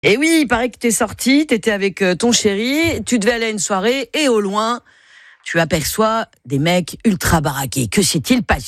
Et oui, il paraît que t'es sorti, t'étais avec ton chéri, tu devais aller à une soirée et au loin, tu aperçois des mecs ultra baraqués. Que s'est-il passé ?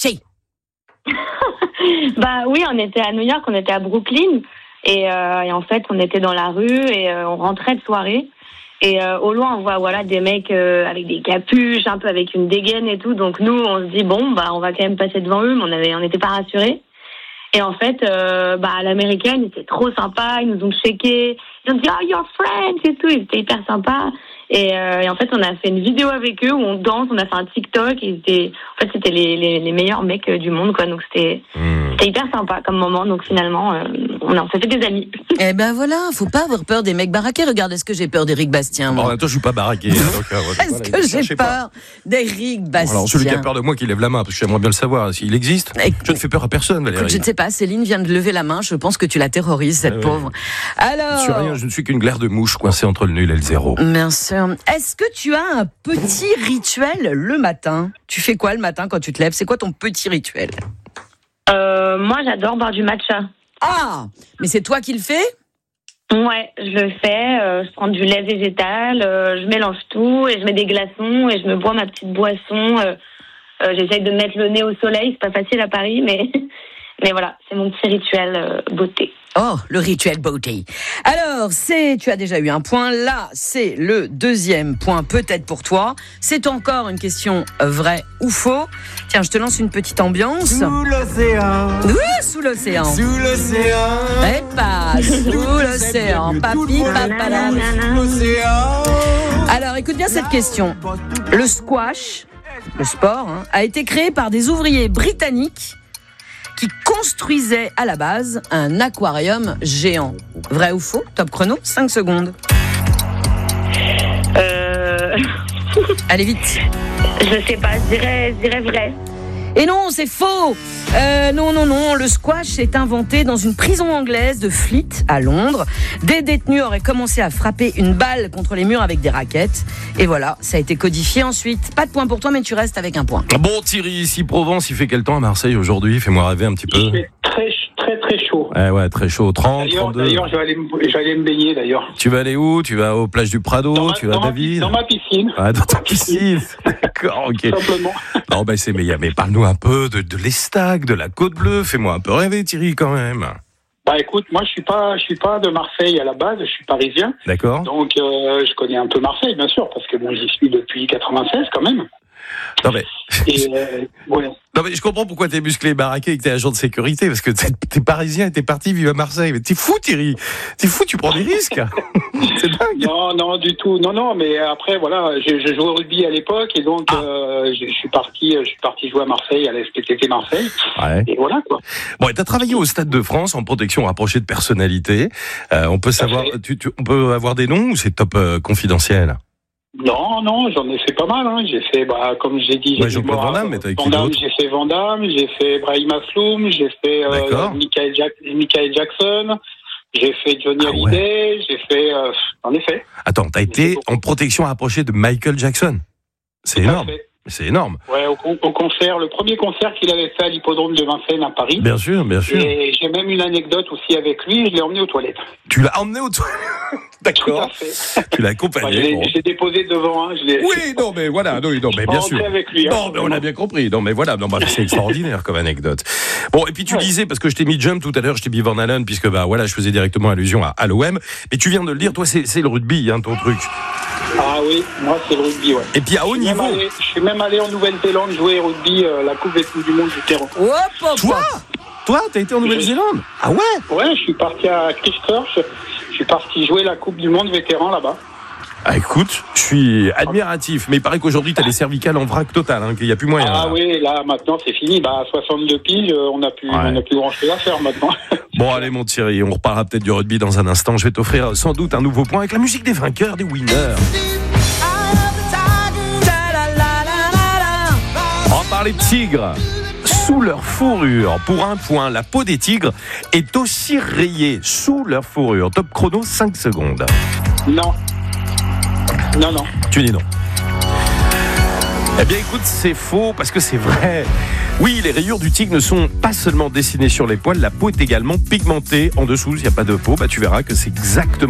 Bah oui, on était à New York, on était à Brooklyn et en fait on était dans la rue et on rentrait de soirée et au loin on voit des mecs avec des capuches, un peu avec une dégaine et tout. Donc nous on se dit bon on va quand même passer devant eux, mais on n'était pas rassurés. Et en fait, à l'américaine, ils étaient trop sympas, ils nous ont checké, ils ont dit « Oh, you're French » et tout, ils étaient hyper sympas. Et en fait, on a fait une vidéo avec eux où on danse, on a fait un TikTok, c'était les meilleurs mecs du monde, quoi. Donc c'était hyper sympa comme moment, donc finalement, on s'est fait des amis. Eh ben voilà, faut pas avoir peur des mecs baraqués. Regarde, est-ce que j'ai peur d'Éric Bastien, moi ? En même temps, je suis pas baraqué. Est-ce que j'ai peur d'Éric Bastien ? Alors, celui qui a peur de moi, qui lève la main, parce que j'aimerais bien le savoir. S'il existe, je ne fais peur à personne, Valérie. Écoute, je ne sais pas, Céline vient de lever la main, je pense que tu la terrorises, cette pauvre. Alors... Je suis rien, je ne suis qu'une glaire de mouche coincée entre le nul et le zéro. Bien sûr. Est-ce que tu as un petit rituel le matin ? Tu fais quoi le matin quand tu te lèves ? C'est quoi ton petit rituel ? Moi, j'adore boire du matcha. Ah ! Mais c'est toi qui le fais ? Ouais, je le fais. Je prends du lait végétal, je mélange tout et je mets des glaçons et je me bois ma petite boisson. J'essaye de mettre le nez au soleil, c'est pas facile à Paris, mais voilà, c'est mon petit rituel beauté. Oh, le rituel beauté. Alors, tu as déjà eu un point. Là, c'est le deuxième point, peut-être pour toi. C'est encore une question vrai ou faux. Tiens, je te lance une petite ambiance. Sous l'océan. Oui, sous l'océan. Sous l'océan. Eh pas, sous l'océan. Papi, papala. Sous l'océan. Alors, écoute bien cette question. Le squash, le sport, a été créé par des ouvriers britanniques qui construisait à la base un aquarium géant. Vrai ou faux ? Top chrono, 5 secondes. Allez vite. Je sais pas, je dirais vrai. Et non, c'est faux. Non, le squash est inventé dans une prison anglaise de Fleet à Londres. Des détenus auraient commencé à frapper une balle contre les murs avec des raquettes. Et voilà, ça a été codifié ensuite. Pas de point pour toi, mais tu restes avec un point. Bon, Thierry, ici Provence, il fait quel temps à Marseille aujourd'hui ? Fais-moi rêver un petit peu. Il fait très chaud. Ouais, très chaud. 30, 32. D'ailleurs, je vais aller me baigner d'ailleurs. Tu vas aller où ? Tu vas aux plages du Prado ? Tu vas à David ? Dans ma piscine. Ah, dans ta piscine. D'accord, ok. Simplement. Non, mais parle-nous un peu de l'Estac, de la Côte Bleue. Fais-moi un peu rêver, Thierry, quand même. Bah écoute, moi je suis pas de Marseille à la base, je suis parisien. D'accord. Donc je connais un peu Marseille, bien sûr, parce que j'y suis depuis 96 quand même. Non mais. Et ouais. Non mais je comprends pourquoi t'es musclé et baraqué et que t'es agent de sécurité, parce que t'es parisien et t'es parti vivre à Marseille. Mais t'es fou, Thierry. T'es fou, tu prends des risques. C'est dingue. Non, du tout. Non, mais après voilà, je jouais au rugby à l'époque et donc je suis parti jouer à Marseille, à la SPTT Marseille. Ouais. Et voilà quoi. Bon, et t'as travaillé au Stade de France en protection rapprochée de personnalités. On peut savoir, on peut avoir des noms ou c'est top confidentiel? Non, j'en ai fait pas mal. J'ai fait, comme j'ai dit, Jean-Claude Van Damme, mais t'as qui d'autre ? J'ai fait Van Damme, j'ai fait Brahim Asloum, j'ai fait Michael Jackson, j'ai fait Johnny Hallyday, j'ai fait... en effet. Attends, t'as été en protection rapprochée de Michael Jackson ? C'est énorme. C'est énorme. Ouais, au concert, le premier concert qu'il avait fait à l'hippodrome de Vincennes à Paris. Bien sûr. Et j'ai même une anecdote aussi avec lui, je l'ai emmené aux toilettes. Tu l'as emmené aux toilettes ? D'accord. Tu l'as accompagné. Je l'ai déposé devant. Oui, non, mais voilà, non, mais bien sûr. Avec lui, non, mais on a bien compris. Non, mais voilà, c'est extraordinaire comme anecdote. Bon, et puis tu disais, parce que je t'ai mis Jump tout à l'heure, je t'ai mis Van Halen, puisque je faisais directement allusion à l'OM. Mais tu viens de le dire, toi, c'est le rugby, ton truc. Ah oui, moi c'est le rugby, ouais. Et puis à haut niveau. Je suis même allé en Nouvelle-Zélande jouer au rugby, la Coupe du Monde du terrain. Toi, t'as été en Nouvelle-Zélande ? Ah ouais ? Ouais, je suis parti à Christchurch. Je suis parti jouer la Coupe du Monde vétéran là-bas. Ah écoute, je suis admiratif, mais il paraît qu'aujourd'hui t'as les cervicales en vrac total, qu'il n'y a plus moyen. Ah oui, là maintenant c'est fini. À 62 piles, on n'a plus grand-chose à faire maintenant. Bon allez mon Thierry, on reparlera peut-être du rugby dans un instant. Je vais t'offrir sans doute un nouveau point avec la musique des vainqueurs, des winners. On va parler de tigres. Sous leur fourrure. Pour un point, la peau des tigres est aussi rayée sous leur fourrure. Top chrono, 5 secondes. Non. Tu dis non. Eh bien écoute, c'est faux parce que c'est vrai. Oui, les rayures du tigre ne sont pas seulement dessinées sur les poils, la peau est également pigmentée en dessous. Il n'y a pas de peau, tu verras que c'est exactement